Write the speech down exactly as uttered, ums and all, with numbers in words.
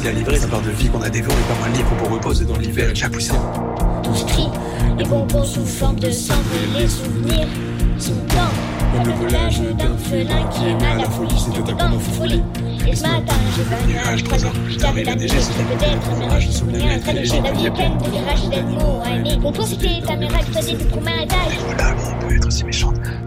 à livrer, ça part de vie qu'on a dévoré comme un livre pour reposer dans l'hiver avec la poussière. Tous crient, les bonbons sous forme de cendre et les souvenirs sont blancs, comme le volage d'un félin qui aime à la folie, c'est totalement en folie. Et ce matin, j'ai vu un nuage, trois ans plus tard, il a neigé, c'était peut-être un mirage, le souvenir très léger, la vie est pleine de virages et d'animaux à aimer. Bon, toi, c'était ta miracle, toi, c'était combien à taille? La vie peut être si méchante.